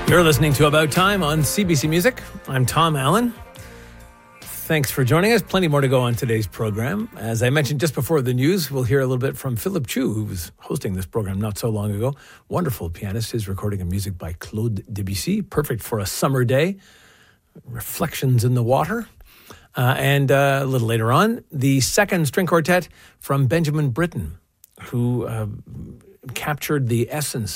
You're listening to About Time on CBC Music. I'm Tom Allen. Thanks for joining us. Plenty more to go on today's program. As I mentioned just before the news, we'll hear a little bit from Philip Chu, who was hosting this program not so long ago. Wonderful pianist. His recording of music by Claude Debussy, perfect for a summer day. Reflections in the Water. And a little later on, the second string quartet from Benjamin Britten, who captured the essence